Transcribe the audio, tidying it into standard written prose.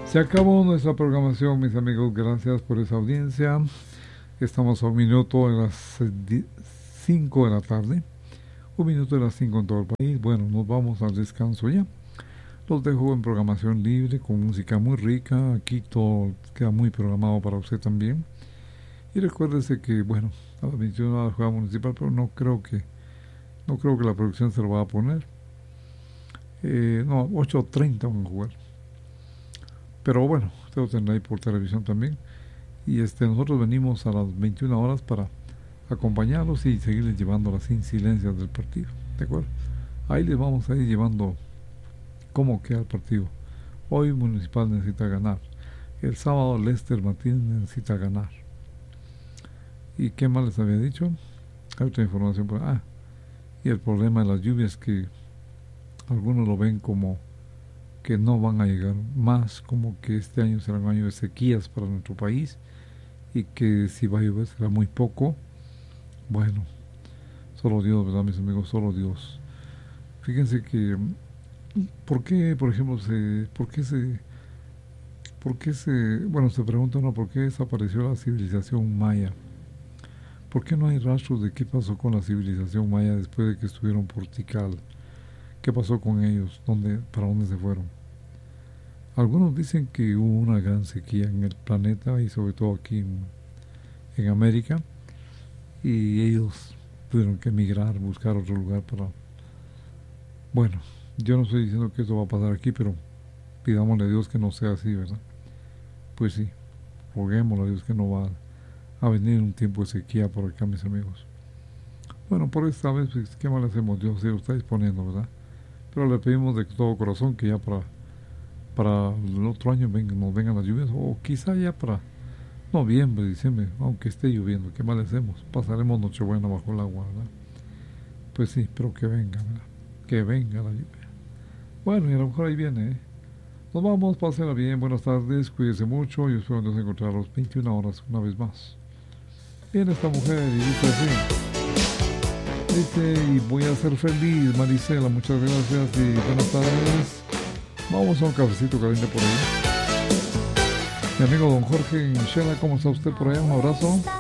Se acabó nuestra programación, mis amigos. Gracias por esa audiencia. Estamos a un minuto de las 5 de la tarde. Un minuto de las 5 en todo el país. Bueno, nos vamos al descanso ya. Los dejo en programación libre con música muy rica. Aquí todo queda muy programado para usted también. Y recuérdese que, bueno, a las 21 horas juega municipal, pero no creo que la producción se lo va a poner. No, 8:30 van a jugar. Pero bueno, usted lo tendrá ahí por televisión también. Y nosotros venimos a las 21 horas para acompañarlos y seguirles llevando las incidencias del partido. ¿De acuerdo? Ahí les vamos a ir llevando cómo queda el partido. Hoy Municipal necesita ganar. El sábado Lester Martínez necesita ganar. ¿Y qué más les había dicho? Hay otra información por ahí. Y el problema de las lluvias, que algunos lo ven como que no van a llegar más, como que este año será un año de sequías para nuestro país y que si va a llover será muy poco. Bueno, solo Dios, ¿verdad, mis amigos? Solo Dios. Fíjense que ¿por qué, por ejemplo, bueno, se pregunta uno por qué desapareció la civilización maya? ¿Por qué no hay rastros de qué pasó con la civilización maya después de que estuvieron por Tikal? ¿Qué pasó con ellos? ¿Para dónde se fueron? Algunos dicen que hubo una gran sequía en el planeta y sobre todo aquí en América, y ellos tuvieron que emigrar, buscar otro lugar para... Bueno, yo no estoy diciendo que esto va a pasar aquí, pero pidámosle a Dios que no sea así, ¿verdad? Pues sí, roguémosle a Dios que no va a venir un tiempo de sequía por acá, mis amigos. Bueno, por esta vez, pues, ¿qué mal hacemos? Dios se lo está disponiendo, ¿verdad? Pero le pedimos de todo corazón que ya para el otro año nos vengan las lluvias, o quizá ya para noviembre, diciembre, aunque esté lloviendo. ¿Qué mal hacemos? Pasaremos Nochebuena bajo el agua, ¿verdad? Pues sí, pero que venga, ¿verdad? Que venga la lluvia. Bueno, y a lo mejor ahí viene, ¿eh? Nos vamos, pásenla bien, buenas tardes, cuídense mucho y espero nos encontrar a las 21 horas una vez más. Viene esta mujer y dice así. Dice, y voy a ser feliz, Marisela, muchas gracias y buenas tardes. Vamos a un cafecito caliente por ahí. Mi amigo don Jorge Michela, ¿cómo está usted por allá? Un abrazo.